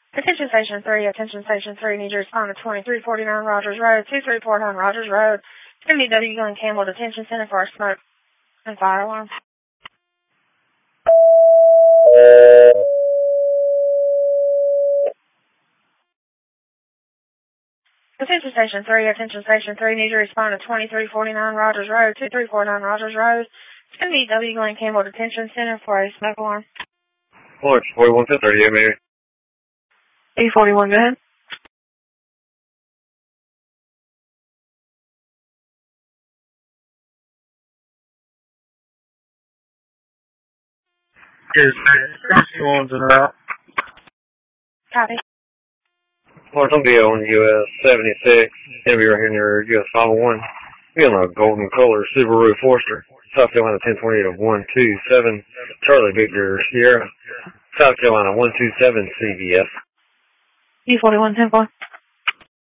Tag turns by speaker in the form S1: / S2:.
S1: Attention Station 3, Attention Station 3, need you to respond to 2349 Rogers Road, 2349 Rogers Road. It's going to be W. Glenn Campbell Detention Center for a smoke and fire alarm. Attention Station 3, Attention Station 3, need you to respond to 2349 Rogers Road, 2349 Rogers Road. It's going to be W. Glenn Campbell Detention Center for a smoke alarm.
S2: Orange 41 to 38, maybe.
S1: E41, go ahead.
S2: One's in route.
S1: Copy.
S2: Orange on DO on US 76. Gonna be right here near US 501. Feeling a golden color Subaru Forester. South Carolina 1028 of 127. Charlie Victor Sierra. South Carolina 127 CVS.
S1: E41, 10-4.